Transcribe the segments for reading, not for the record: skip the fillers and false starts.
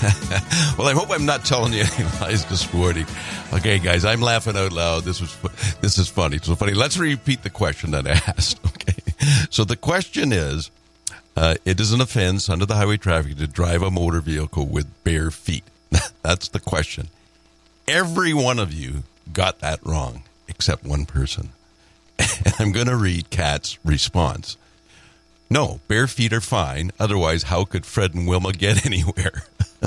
Well, I hope I'm not telling you any lies this morning. Okay, guys, I'm laughing out loud. This is funny. So funny. Let's repeat the question that I asked. Okay. So the question is, it is an offense under the highway traffic to drive a motor vehicle with bare feet. That's the question. Every one of you got that wrong, except one person. And I'm going to read Kat's response. No, bare feet are fine. Otherwise, how could Fred and Wilma get anywhere?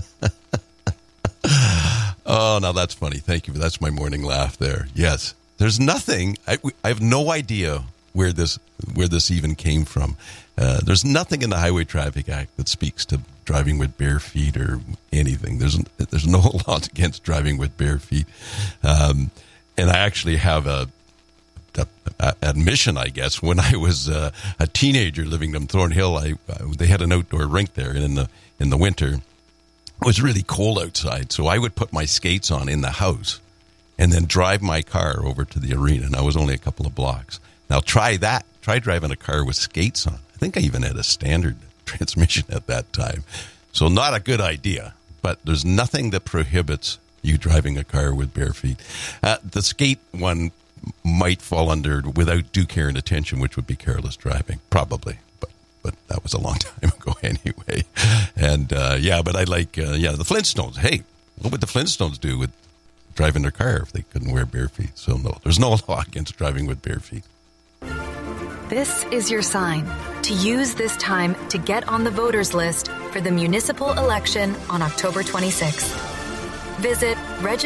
Oh, now that's funny. Thank you. That's my morning laugh there. Yes. There's nothing. I have no idea where this even came from. There's nothing in the Highway Traffic Act that speaks to driving with bare feet or anything. There's no laws against driving with bare feet. And I actually have a admission, I guess. When I was a teenager living in Thornhill, they had an outdoor rink there, and in the winter, it was really cold outside, so I would put my skates on in the house and then drive my car over to the arena, and I was only a couple of blocks. Now, try that. Try driving a car with skates on. I think I even had a standard transmission at that time. So not a good idea, but there's nothing that prohibits you driving a car with bare feet. The skate one might fall under without due care and attention, which would be careless driving, probably. But that was a long time ago anyway. And, but I like, the Flintstones. Hey, what would the Flintstones do with driving their car if they couldn't wear bare feet? So, no, there's no law against driving with bare feet. This is your sign to use this time to get on the voters list for the municipal election on October 26th. Visit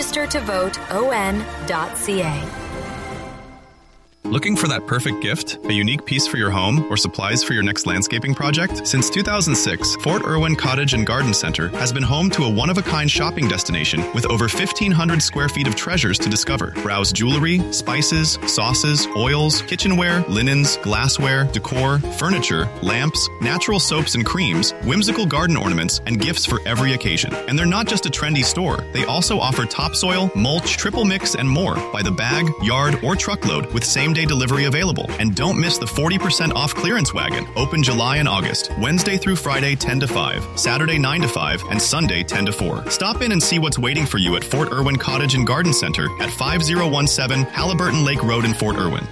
registertovoteon.ca. Looking for that perfect gift? A unique piece for your home or supplies for your next landscaping project? Since 2006, Fort Irwin Cottage and Garden Center has been home to a one-of-a-kind shopping destination with over 1,500 square feet of treasures to discover. Browse jewelry, spices, sauces, oils, kitchenware, linens, glassware, decor, furniture, lamps, natural soaps and creams, whimsical garden ornaments, and gifts for every occasion. And they're not just a trendy store. They also offer topsoil, mulch, triple mix, and more by the bag, yard, or truckload with same-day delivery available. And don't miss the 40% off clearance wagon, open July and August, Wednesday through Friday 10 to 5, Saturday 9 to 5, and Sunday 10 to 4. Stop in and see what's waiting for you at Fort Irwin Cottage and Garden Center at 5017 Halliburton Lake Road in Fort Irwin.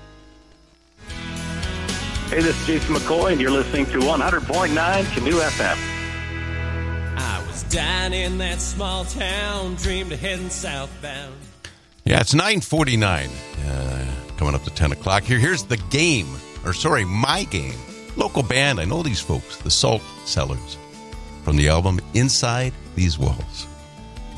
Hey, this is Jason McCoy, and you're listening to 100.9 Canoe FM. I was down in that small town, dreamed of heading southbound. Yeah, it's 9:49. Coming up to 10 o'clock here. Here's the game, my game. Local band, I know these folks, the Salt Sellers, from the album Inside These Walls.